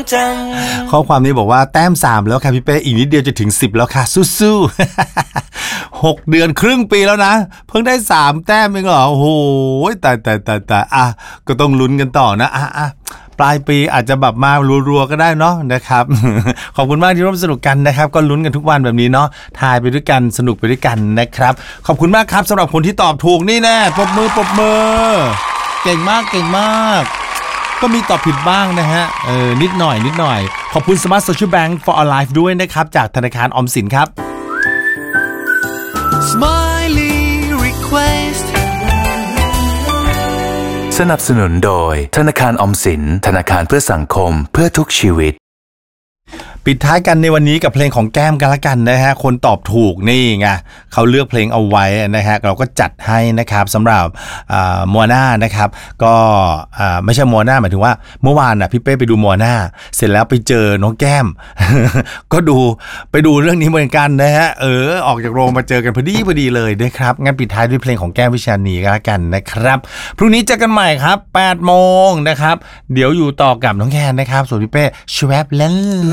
จังข้อความนี้บอกว่าแต้ม3แล้วค่ะพี่เป้อีกนิดเดียวจะถึง10แล้วค่ะสู้ๆ6 เดือนครึ่งปีแล้วนะเพิ่งได้3แต้มเองเหรอโอ้โหตายอ่ะก็ต้องลุ้นกันต่อนะอ่ะปลายปีอาจจะแบบมารัวๆก็ได้เนาะนะครับ ขอบคุณมากที่ร่วมสนุกกันนะครับก็ลุ้นกันทุกวันแบบนี้เนาะทายไปด้วยกันสนุกไปด้วยกันนะครับขอบคุณมากครับสำหรับคนที่ตอบถูกนี่แน่ปรบมือเก่งมากก็มีตอบผิดบ้างนะฮะนิดหน่อยขอบคุณ Smart Social Bank for Our Life ด้วยนะครับจากธนาคารออมสินครับ Smiley Request สนับสนุนโดยธนาคารออมสินธนาคารเพื่อสังคมเพื่อทุกชีวิตปิดท้ายกันในวันนี้กับเพลงของแก้มกันละกันนะฮะคนตอบถูกนี่ไงเขาเลือกเพลงเอาไว้นะฮะเราก็จัดให้นะครับสำหรับมัวน่านะครับก็ไม่ใช่มัวน่าหมายถึงว่าเมื่อวานพี่เป้ไปดูมัวน่าเสร็จแล้วไปเจอน้องแก้ม ก็ไปดูเรื่องนี้เหมือนกันนะฮะออกจากโรงมาเจอกันพอดีเลยนะครับงั้นปิดท้ายด้วยเพลงของแก้มวิชานีกันละกันนะครับพรุ่งนี้เจอกันใหม่ครับ 8 โมงนะครับเดี๋ยวอยู่ต่อกับน้องแคนนะครับส่วนพี่เป้ชวบเล่น